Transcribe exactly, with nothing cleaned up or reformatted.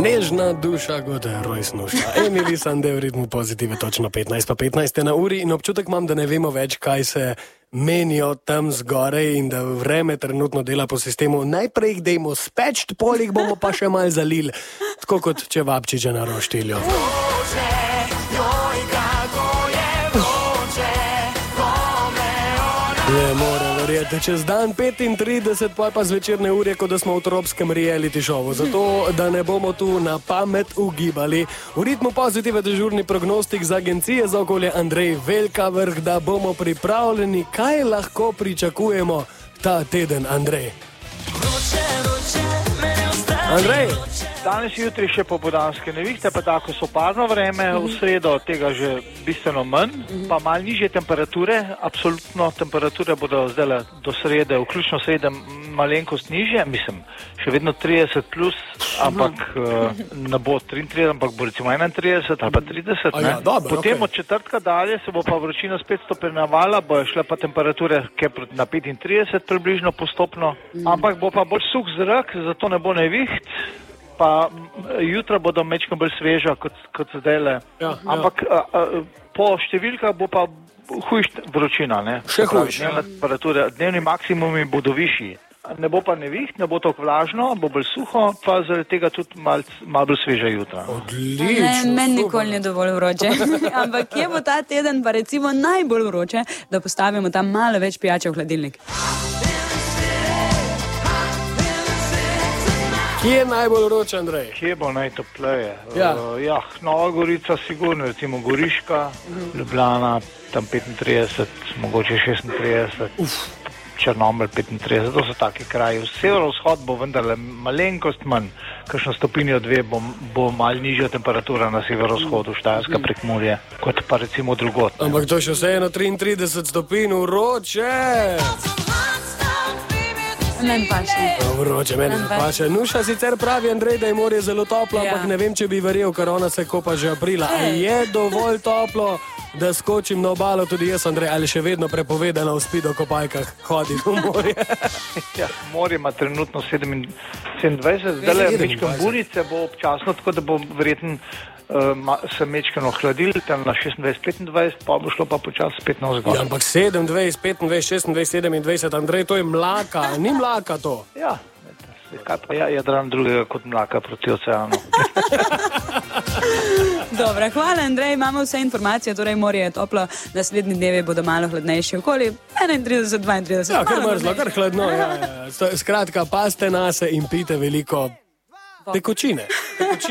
Nežna duša, god rojsnuša. Emily Sande v ritmu Pozitive, točno petnajst pa petnajst na uri in občutek imam, da ne vemo več, kaj se menijo tam zgoraj in da vreme trenutno dela po sistemu. Najprej jih dejmo speč, poleg bomo pa še mal zalili, tako kot čevapčiče na roštiljo. Ne morem verjeti, čez dan petintrideset, pol pa zvečerne ure, kot da smo v tropskem reality šovu. Zato, da ne bomo tu na pamet ugibali. V ritmu Pozitive dežurni prognostik z agencije za okolje Andrej Velkavrh, da bomo pripravljeni, kaj lahko pričakujemo ta teden, Andrej. Andrej. Danes jutri še popoldanske nevihte, pa tako soparno vreme, v sredo tega že bistveno manj, pa malo nižje temperature, absolutno temperature bodo zdaj do srede, vključno srede malenkost nižje, mislim, še vedno trideset plus, ampak ne bo triintrideset, ampak bo recimo enaintrideset ali pa trideset, ne? Ja, dobro, potem okay. Od četrtka dalje se bo pa vročina spet stopnjevala, bo šle pa temperature na petintrideset približno postopno, ampak bo pa bolj suh zrak, zato ne bo neviht. Pa jutra bodo mečko bolj sveža kot, kot zdajle, ja, ampak ja. A, a, po številkah bo pa hujš vročina, ne? Še hujš. Dnevne, dnevni maksimumi bodo višji. Ne bo pa neviht, ne bo tako vlažno, bo bolj suho, pa zaradi tega tudi malo mal bolj sveža jutra. Odlično. Meni nikoli ni dovolj vroče. Ampak kje bo ta teden pa recimo najbolj vroče, da postavimo tam malo več pijače v hladilnik? Kje je najbolj vroče, Andrej? Kje bo najtopleje? Ja. Uh, ja, Nova Gorica sigurno, recimo Goriška, uh-huh. Ljubljana, tam petintrideset, mogoče šestintrideset, Uf. Črnomelj petintrideset, to so taki kraji. V severovzhod bo vendarle malenkost manj, kakšno stopinjo dve bo, bo malo nižja temperatura na severovzhodu, Štajerska uh-huh. Prekmurje, kot pa recimo drugot. Ampak to še vseeno triintrideset stopinj vroče! Meni paše. Vroče, meni ne paše. Nuša sicer pravi, Andrej, da je morje zelo toplo, ja. Ampak ne vem, če bi verjel, ker ona se kopa že aprila. A je dovolj toplo, da skočim na obalo tudi jaz, Andrej, ali še vedno prepovedano v speedo kopalkah hoditi v morje? Ja, morje ima trenutno sedemindvajset, zdaj le mečkam burice bo občasno, tako da bo verjetno uh, se mečkano hladil, tam na šestindvajset petindvajset, pa bo šlo pa počas spet na vzgor. Ja, ampak sedemindvajset, petindvajset, šestindvajset, sedemindvajset, Andrej, to je mlaka, ni mlaka to. Ja, kaj pa ja, jadran drugega kot mlaka proti oceanu. Dobro, hvala Andrej, imamo vse informacije, torej morje je toplo, naslednji dnevi bodo malo hladnejši, okoli enaintrideset, dvaintrideset. Ja, kar mrzlo, kar hladno, ja, ja. Skratka, paste nase in pite veliko tekočine. tekočine.